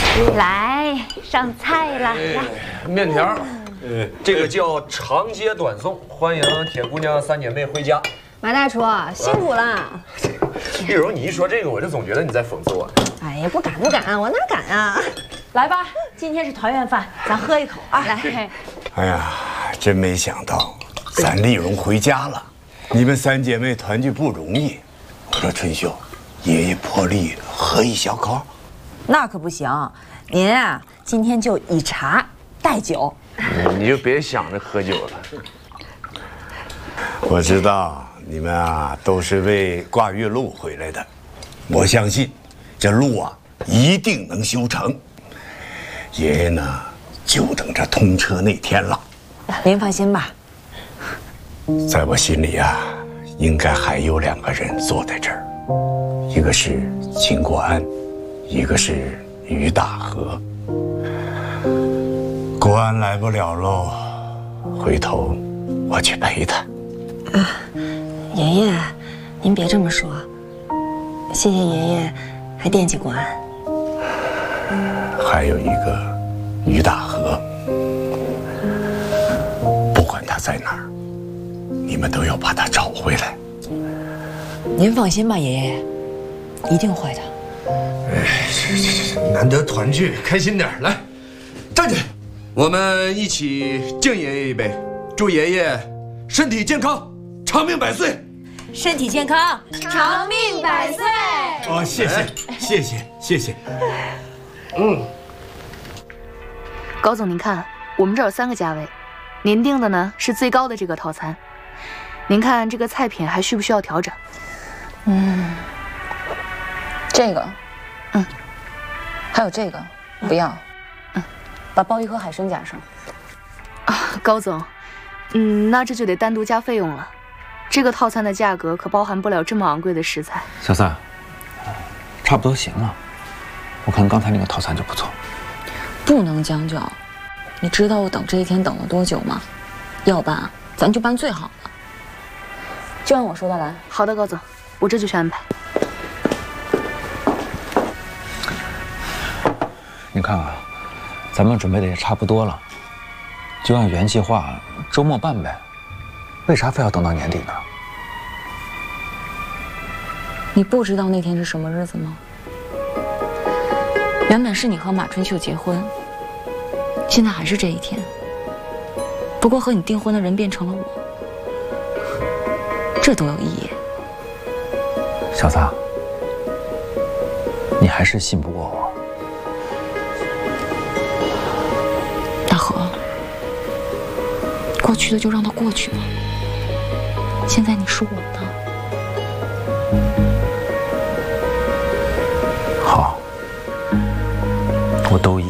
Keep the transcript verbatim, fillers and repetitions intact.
来上菜了，来面条，呃，这个叫长街短送，欢迎铁姑娘三姐妹回家。 马大厨辛苦了。 丽蓉，你一说这个，我就总觉得你在讽刺我。 哎呀，不敢不敢，我哪敢啊！ 来吧，今天是团圆饭，咱喝一口啊！ 来。 哎呀，真没想到，咱丽蓉回家了。你们三姐妹团聚不容易。我说春秀，爷爷破例喝一小口。 那可不行，您啊，今天就以茶代酒。 你就别想着喝酒了。 我知道你们啊都是为挂月路回来的，我相信这路啊一定能修成。爷爷呢就等着通车那天了。 您放心吧。 在我心里啊，应该还有两个人坐在这儿，一个是秦国安，一个是于大河。国安来不了喽，回头我去陪他。 啊，爷爷，您别这么说，谢谢爷爷还惦记国安。 还有一个于大河，不管他在哪儿，你们都要把他找回来。 您放心吧，爷爷，一定会的。 哎，难得团聚，开心点，来，站起来，我们一起敬爷爷一杯，祝爷爷身体健康，长命百岁。 身体健康， 长命百岁。 哦，谢谢，谢谢，谢谢。 嗯， 高总，您看，我们这儿有三个价位，您定的呢是最高的这个套餐。您看这个菜品还需不需要调整？ 嗯，这个， 嗯， 还有这个，不要， 嗯， 把鲍鱼和海参加上。 啊，高总，嗯，那这就得单独加费用了。这个套餐的价格可包含不了这么昂贵的食材。 小三，差不多行了。我看刚才那个套餐就不错。 不能将就，你知道我等这一天等了多久吗？要办，咱就办最好的。就按我说的来。 好的，高总，我这就去安排。 你看啊，咱们准备的也差不多了，就按原计划周末办呗。为啥非要等到年底呢？ 你不知道那天是什么日子吗？原本是你和马春秀结婚，现在还是这一天。不过和你订婚的人变成了我，这多有意义。 小三，你还是信不过我。 大河，过去的就让它过去吧。现在你是我的。 好，我都依。